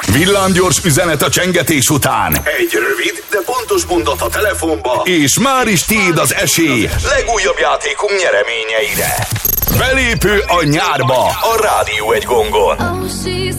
Villámgyors üzenet a csengetés után. Egy rövid, de pontos mondat a telefonba. És már is tiéd az esély legújabb játékunk nyereményeire. Belépő a nyárba a Rádió 1 gongon.